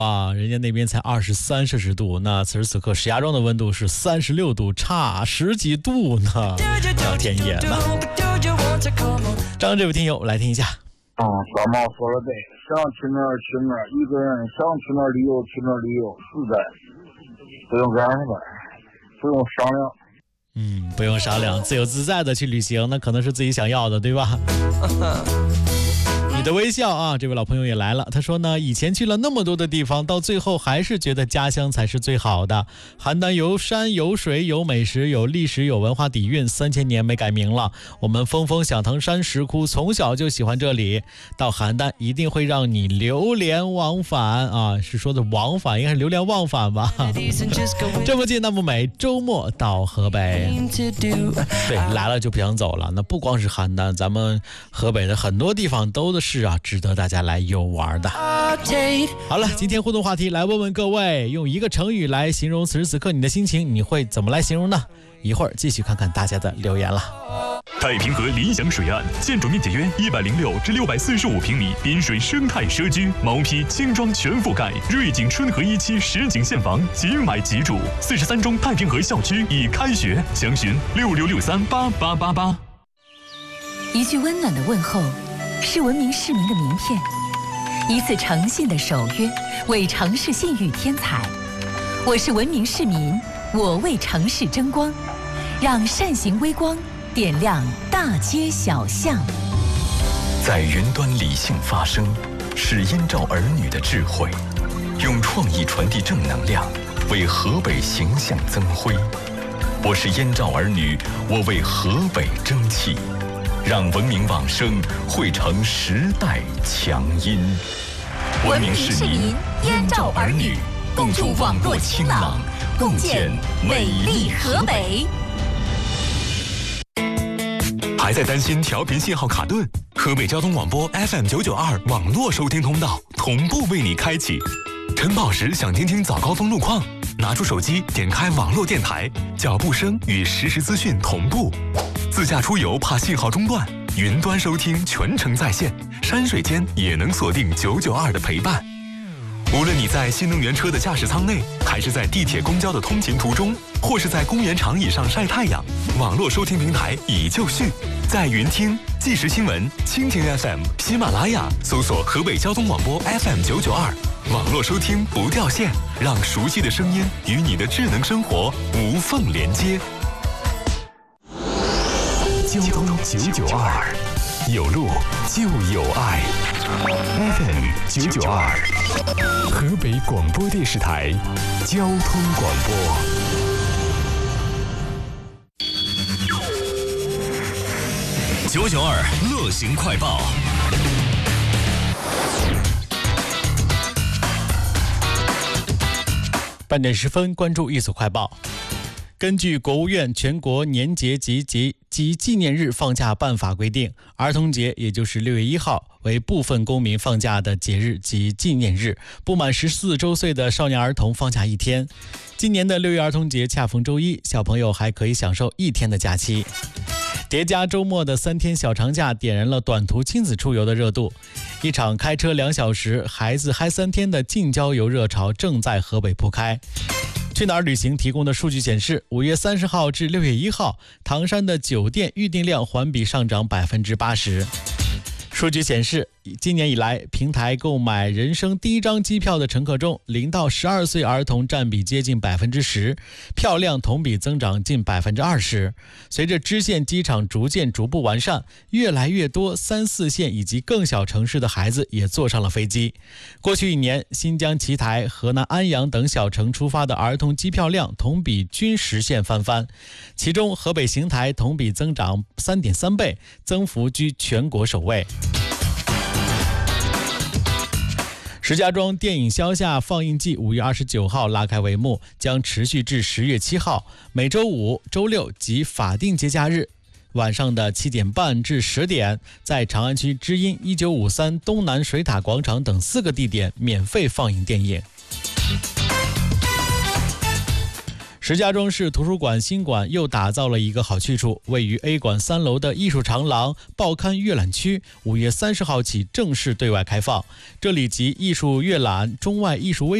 啊，人家那边才23摄氏度，那此时此刻石家庄的温度是36度，差10几度呢，老天爷呢。张这位听友来听一下。 三毛说的对，想去哪儿去哪儿，一个人想去哪儿旅游去哪儿旅游，实在不用干什么，不用商量。 不用商量，自由自在的去旅行，那可能是自己想要的，对吧？你的微笑啊，这位老朋友也来了。他说呢，以前去了那么多的地方，到最后还是觉得家乡才是最好的。邯郸有山有水有美食有历史有文化底蕴，3000年没改名了。我们峰峰小藤山石窟从小就喜欢这里，到邯郸一定会让你流连忘返啊，是说的往返，应该是流连忘返吧。这么近那么美，周末到河北。对，来了就不想走了。那不光是邯郸，咱们河北的很多地方都是值得大家来游玩的。好了，今天互动话题来问问各位，用一个成语来形容此时此刻你的心情，你会怎么来形容呢？一会儿继续看看大家的留言了。 太平河理想水岸，建筑面积约106至645平米，滨水生态社区，毛坯轻装全覆盖，瑞景春和1期实景现房，即买即住。43中太平河校区已开学，详询66638888。 一句温暖的问候，是文明市民的名片；一次诚信的守约，为城市信誉添彩。我是文明市民，我为城市争光，让善行微光点亮大街小巷。 在云端理性发声，是燕赵儿女的智慧，用创意传递正能量，为河北形象增辉。我是燕赵儿女，我为河北争气，让文明往声汇成时代强音。 文明市民，燕赵儿女，共筑网络清朗，共建美丽河北。 还在担心调频信号卡顿？河北交通广播 FM992 网络收听通道同步为你开启。晨跑时想听听早高峰路况，拿出手机点开网络电台，脚步声与实时资讯同步。自驾出游怕信号中断，云端收听全程在线，山水间也能锁定992的陪伴。无论你在新能源车的驾驶舱内，还是在地铁公交的通勤途中，或是在公园长椅上晒太阳，网络收听平台已就绪。在云听、即时新闻、蜻蜓 FM、喜马拉雅搜索河北交通广播 FM992，网络收听不掉线，让熟悉的声音与你的智能生活无缝连接。 交通992，有路就有爱。FM992，河北广播电视台交通广播。 992乐行快报。 8点10分，关注一组快报。根据国务院全国年节及纪念日放假办法规定，儿童节也就是6月1号为部分公民放假的节日及纪念日，不满14周岁的少年儿童放假1天。今年的6月儿童节恰逢周一，小朋友还可以享受1天的假期。叠加周末的3天小长假，点燃了短途亲子出游的热度。一场开车2小时，孩子嗨3天的近郊游热潮正在河北铺开。去哪儿旅行提供的数据显示，5月30号至6月1号，唐山的酒店预订量环比上涨80%。数据显示，今年以来，平台购买人生第一张机票的乘客中，0到12岁儿童占比接近10%，票量同比增长近20%。随着支线机场逐步完善，越来越多3、4线以及更小城市的孩子也坐上了飞机。过去1年，新疆奇台、河南安阳等小城出发的儿童机票量同比均实现翻番，其中河北邢台同比增长3.3倍，增幅居全国首位。石家庄电影消夏放映季5月29号拉开帷幕，将持续至10月7号，每周5、周6及法定节假日晚上的7点半至10点，在长安区知音1953东南水塔广场等4个地点免费放映电影。 石家庄市图书馆新馆又打造了一个好去处，位于 A 馆3楼的艺术长廊报刊阅览区，5月30号起正式对外开放。这里集艺术阅览、中外艺术微